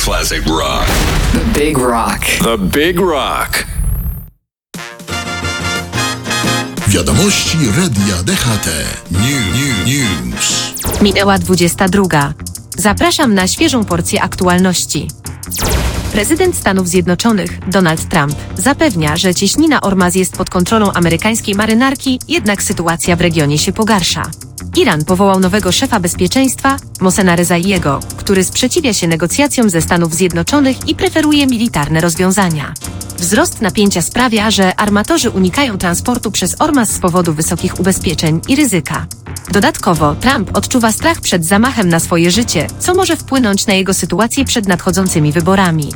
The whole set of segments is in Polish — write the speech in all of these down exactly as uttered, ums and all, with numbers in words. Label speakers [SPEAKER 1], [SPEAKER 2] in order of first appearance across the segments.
[SPEAKER 1] classic rock.
[SPEAKER 2] The Big Rock.
[SPEAKER 1] The Big Rock.
[SPEAKER 3] Wiadomości Radia D H T. New, new, news.
[SPEAKER 4] Minęła dwudziesta druga. Zapraszam na świeżą porcję aktualności. Prezydent Stanów Zjednoczonych, Donald Trump, zapewnia, że cieśnina Ormuz jest pod kontrolą amerykańskiej marynarki, jednak sytuacja w regionie się pogarsza. Iran powołał nowego szefa bezpieczeństwa, Mohsena Rezaiego, który sprzeciwia się negocjacjom ze Stanów Zjednoczonych i preferuje militarne rozwiązania. Wzrost napięcia sprawia, że armatorzy unikają transportu przez Ormuz z powodu wysokich ubezpieczeń i ryzyka. Dodatkowo Trump odczuwa strach przed zamachem na swoje życie, co może wpłynąć na jego sytuację przed nadchodzącymi wyborami.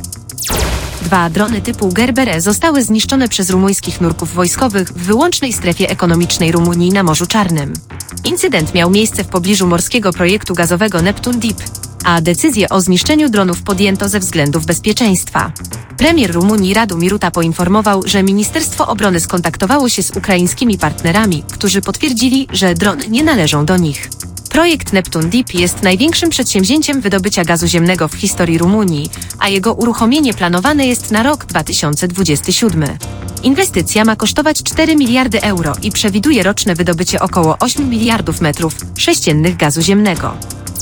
[SPEAKER 4] Dwa drony typu Gerbere zostały zniszczone przez rumuńskich nurków wojskowych w wyłącznej strefie ekonomicznej Rumunii na Morzu Czarnym. Incydent miał miejsce w pobliżu morskiego projektu gazowego Neptun Deep, a decyzję o zniszczeniu dronów podjęto ze względów bezpieczeństwa. Premier Rumunii Radu Miruta poinformował, że Ministerstwo Obrony skontaktowało się z ukraińskimi partnerami, którzy potwierdzili, że drony nie należą do nich. Projekt Neptun Deep jest największym przedsięwzięciem wydobycia gazu ziemnego w historii Rumunii, a jego uruchomienie planowane jest na rok dwa tysiące dwudziesty siódmy. Inwestycja ma kosztować cztery miliardy euro i przewiduje roczne wydobycie około ośmiu miliardów metrów sześciennych gazu ziemnego.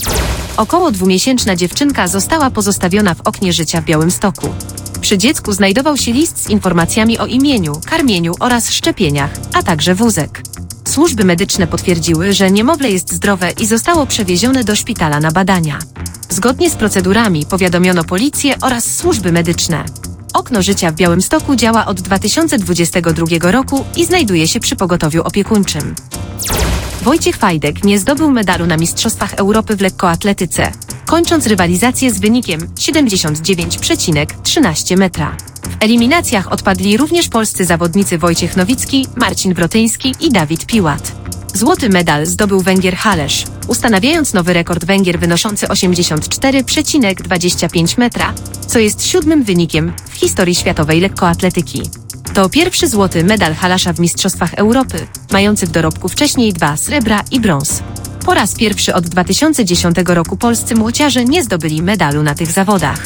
[SPEAKER 4] Około dwumiesięczna dziewczynka została pozostawiona w oknie życia w Białymstoku. Przy dziecku znajdował się list z informacjami o imieniu, karmieniu oraz szczepieniach, a także wózek. Służby medyczne potwierdziły, że niemowlę jest zdrowe i zostało przewiezione do szpitala na badania. Zgodnie z procedurami powiadomiono policję oraz służby medyczne. Okno życia w Białymstoku działa od dwa tysiące dwudziestego drugiego roku i znajduje się przy pogotowiu opiekuńczym. Wojciech Fajdek nie zdobył medalu na Mistrzostwach Europy w lekkoatletyce, kończąc rywalizację z wynikiem siedemdziesiąt dziewięć przecinek trzynaście metra. W eliminacjach odpadli również polscy zawodnicy Wojciech Nowicki, Marcin Wrotyński i Dawid Piłat. Złoty medal zdobył Węgier Halesz, ustanawiając nowy rekord Węgier wynoszący osiemdziesiąt cztery przecinek dwadzieścia pięć metra, co jest siódmym wynikiem w historii światowej lekkoatletyki. To pierwszy złoty medal Halasza w Mistrzostwach Europy, mający w dorobku wcześniej dwa srebra i brąz. Po raz pierwszy od dwa tysiące dziesiątego roku polscy młociarze nie zdobyli medalu na tych zawodach.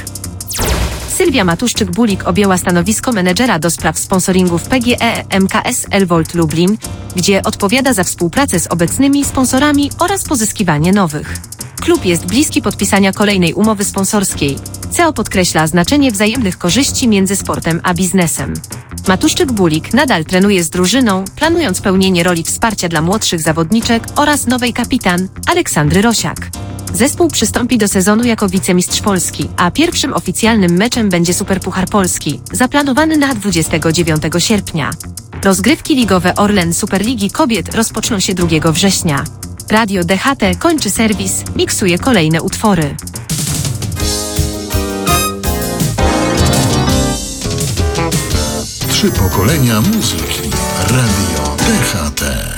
[SPEAKER 4] Sylwia Matuszczyk-Bulik objęła stanowisko menedżera do spraw sponsoringu w P G E M K S Elwold Lublin, gdzie odpowiada za współpracę z obecnymi sponsorami oraz pozyskiwanie nowych. Klub jest bliski podpisania kolejnej umowy sponsorskiej. C E O podkreśla znaczenie wzajemnych korzyści między sportem a biznesem. Matuszczyk-Bulik nadal trenuje z drużyną, planując pełnienie roli wsparcia dla młodszych zawodniczek oraz nowej kapitan, Aleksandry Rosiak. Zespół przystąpi do sezonu jako wicemistrz Polski, a pierwszym oficjalnym meczem będzie Superpuchar Polski, zaplanowany na dwudziestego dziewiątego sierpnia. Rozgrywki ligowe Orlen Superligi Kobiet rozpoczną się drugiego września. Radio D H T kończy serwis, miksuje kolejne utwory.
[SPEAKER 3] Trzy pokolenia muzyki. Radio D H T.